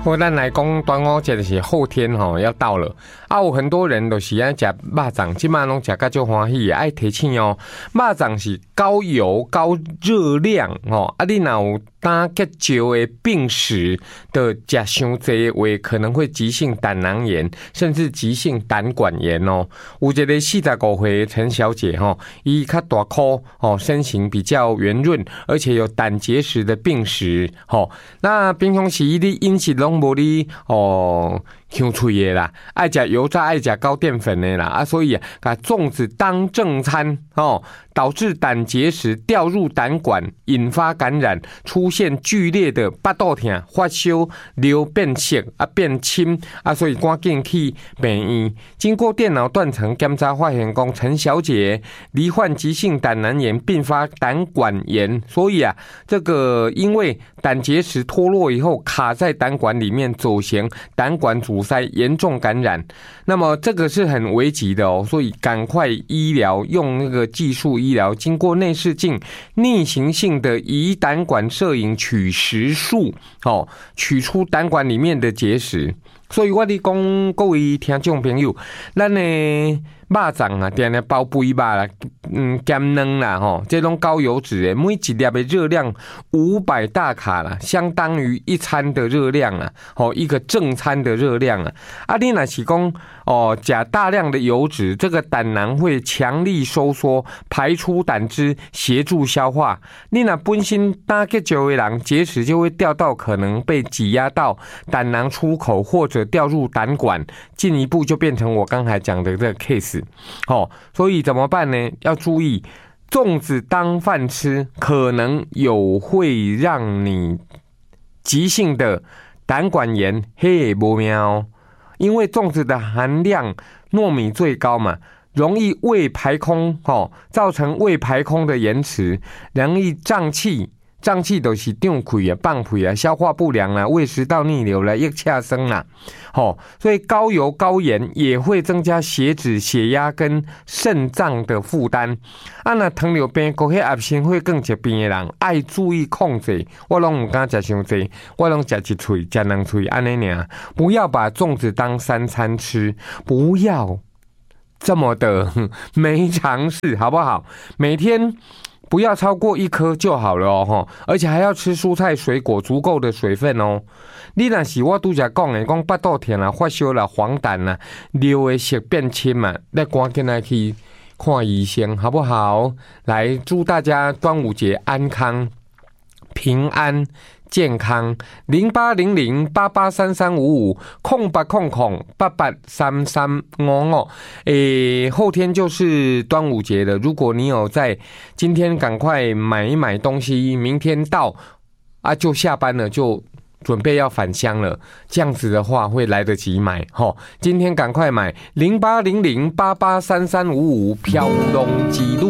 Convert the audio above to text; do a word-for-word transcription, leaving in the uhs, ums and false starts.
好，咱来讲端午节就是后天吼、哦、要到了啊，有很多人都是爱食肉粽，即马拢食甲足欢喜，爱提醒哦，肉粽是高油高热量哦，啊，你若有胆结石的病史的食伤济话，可能会急性胆囊炎，甚至急性胆管炎哦。有一个四十五岁的陈小姐吼，伊较大颗哦，身形比较圆润，而且有胆结石的病史吼。那平常时伊的饮食拢无哩哦。香脆的啦，爱食油炸，爱食高淀粉的啦，啊，所以啊，把粽子当正餐哦，导致胆结石掉入胆管，引发感染，出现剧烈的巴肚痛、发烧、流变色啊、变青啊，所以赶紧去病院。经过电脑断层检查，发现讲陈小姐罹患急性胆囊炎，并发胆管炎，所以啊，这个因为胆结石脱落以后卡在胆管里面，走形胆管阻塞，严重感染。那么这个是很危急的哦，所以赶快医疗，用那个技术医疗，经过内视镜逆行性的胰胆管摄影取石术，哦，取出胆管里面的结石。所以我哋讲各位听众朋友，咱的肉粽啊，定定包肥肉啦，嗯，咸卵啦，吼，这种高油脂的，每一粒的热量五百大卡啦，相当于一餐的热量啊，哦，一个正餐的热量啊。啊，你若是讲哦，加大量的油脂，这个胆囊会强力收缩，排出胆汁，协助消化。你若本身胆结石的人，结石就会掉到可能被挤压到胆囊出口，或者掉入胆管，进一步就变成我刚才讲的这个 case。哦，所以怎么办呢？要注意，粽子当饭吃，可能有会让你急性的胆管炎，嘿，不妙。因为粽子的含量糯米最高嘛，容易胃排空，哦，造成胃排空的延迟，容易胀气。胀气都是胀气啊、放屁啊、消化不良啊、胃食道逆流啦、腋下生啦，哦，所以高油高盐也会增加血脂、血压跟肾脏的负担。啊，那糖尿病、高血压、心血管疾病的人，爱注意控制。我拢唔敢食伤济，我拢食一喙、食两喙安尼尔，不要把粽子当三餐吃，不要这么的没常识，好不好？每天不要超过一颗就好了哦，而且还要吃蔬菜水果，足够的水分哦。你若是我拄则讲的，讲巴肚痛啦、发烧啦、黄疸啦、流的色变青嘛，那赶紧来去看医生，好不好？来，祝大家端午节安康、平安。健康零八零零八八三三五五空八空空八八三三五五，诶，后天就是端午节了。如果你有在今天赶快买一买东西，明天到啊就下班了，就准备要返乡了。这样子的话会来得及买吼，今天赶快买零八零零八八三三五五飘龙记录。